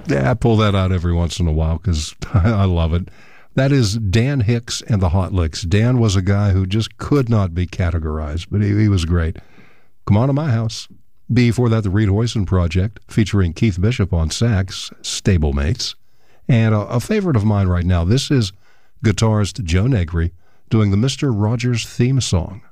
Yeah, I pull that out every once in a while because I love it. That is Dan Hicks and the Hot Licks. Dan was a guy who just could not be categorized, but he was great. Come On to My House. Before that, the Reed Hoyson Project, featuring Keith Bishop on sax, Stablemates. And a favorite of mine right now, this is guitarist Joe Negri doing the Mr. Rogers theme song.